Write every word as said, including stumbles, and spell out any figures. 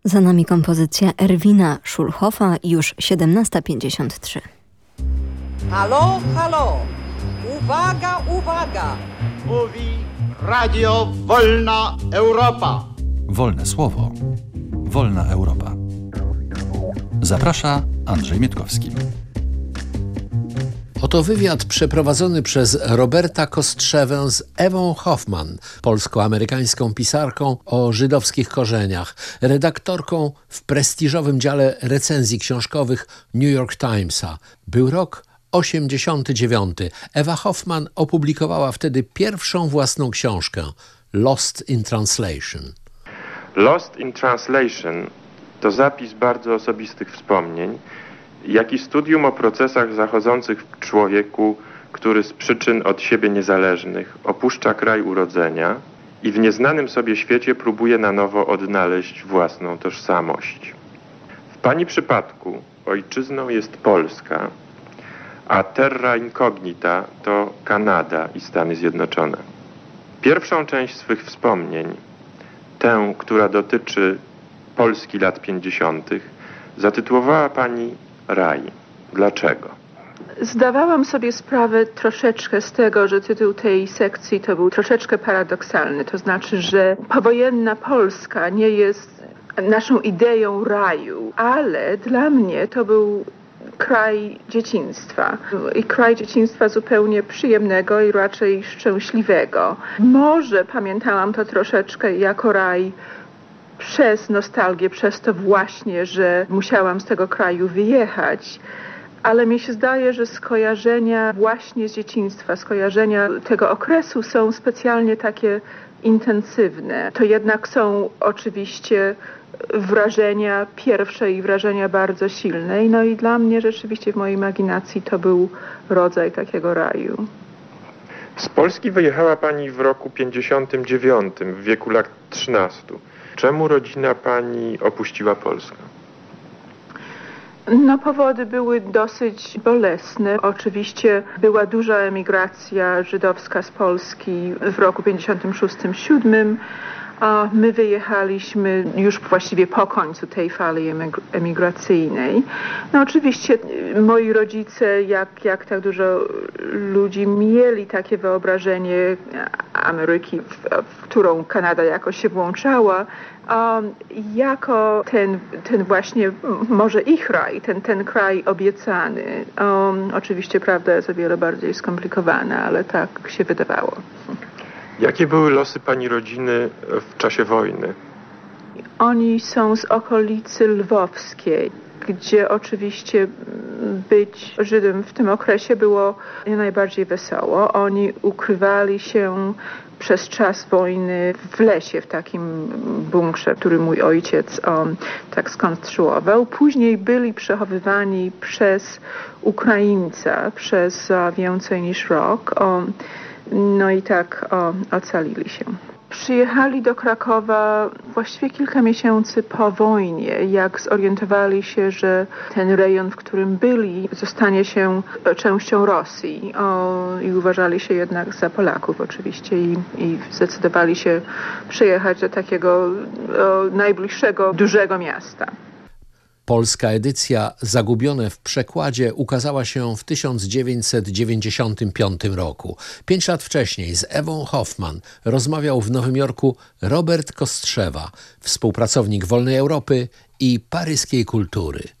Za nami kompozycja Erwina Schulhofa, już siedemnasta pięćdziesiąt trzy. Halo, halo! Uwaga, uwaga! Mówi Radio Wolna Europa. Wolne słowo. Wolna Europa. Zaprasza Andrzej Mietkowski. Oto wywiad przeprowadzony przez Roberta Kostrzewę z Ewą Hoffman, polsko-amerykańską pisarką o żydowskich korzeniach, redaktorką w prestiżowym dziale recenzji książkowych New York Timesa. Był rok osiemdziesiąty dziewiąty. Ewa Hoffman opublikowała wtedy pierwszą własną książkę Lost in Translation. Lost in Translation to zapis bardzo osobistych wspomnień, jak i studium o procesach zachodzących w człowieku, który z przyczyn od siebie niezależnych opuszcza kraj urodzenia i w nieznanym sobie świecie próbuje na nowo odnaleźć własną tożsamość. W pani przypadku ojczyzną jest Polska, a terra incognita to Kanada i Stany Zjednoczone. Pierwszą część swych wspomnień, tę, która dotyczy Polski lat pięćdziesiątych, zatytułowała pani Raj. Dlaczego? Zdawałam sobie sprawę troszeczkę z tego, że tytuł tej sekcji to był troszeczkę paradoksalny. To znaczy, że powojenna Polska nie jest naszą ideą raju, ale dla mnie to był kraj dzieciństwa. I kraj dzieciństwa zupełnie przyjemnego i raczej szczęśliwego. Może pamiętałam to troszeczkę jako raj przez nostalgię, przez to właśnie, że musiałam z tego kraju wyjechać, ale mi się zdaje, że skojarzenia właśnie z dzieciństwa, skojarzenia tego okresu są specjalnie takie intensywne. To jednak są oczywiście wrażenia pierwsze i wrażenia bardzo silne. No i dla mnie rzeczywiście w mojej imaginacji to był rodzaj takiego raju. Z Polski wyjechała pani w roku pięćdziesiątym dziewiątym, w wieku lat trzynastu. Czemu rodzina pani opuściła Polskę? No, powody były dosyć bolesne. Oczywiście była duża emigracja żydowska z Polski w roku pięćdziesiątym szóstym siódmym, a my wyjechaliśmy już właściwie po końcu tej fali emigracyjnej. No oczywiście moi rodzice, jak, jak tak dużo ludzi, mieli takie wyobrażenie Ameryki, w, w którą Kanada jakoś się włączała, um, jako ten, ten właśnie może ich raj, ten, ten kraj obiecany. Um, oczywiście prawda jest o wiele bardziej skomplikowana, ale tak się wydawało. Jakie były losy pani rodziny w czasie wojny? Oni są z okolicy lwowskiej, gdzie oczywiście być Żydem w tym okresie było najbardziej wesoło. Oni ukrywali się przez czas wojny w lesie, w takim bunkrze, który mój ojciec um, tak skonstruował. Później byli przechowywani przez Ukraińca przez uh, więcej niż rok. Um, No i tak o, ocalili się. Przyjechali do Krakowa właściwie kilka miesięcy po wojnie, jak zorientowali się, że ten rejon, w którym byli, zostanie się częścią Rosji o, i uważali się jednak za Polaków oczywiście i, i zdecydowali się przyjechać do takiego o, najbliższego dużego miasta. Polska edycja Zagubione w przekładzie ukazała się w tysiąc dziewięćset dziewięćdziesiątym piątym roku. Pięć lat wcześniej z Ewą Hoffman rozmawiał w Nowym Jorku Robert Kostrzewa, współpracownik Wolnej Europy i paryskiej kultury.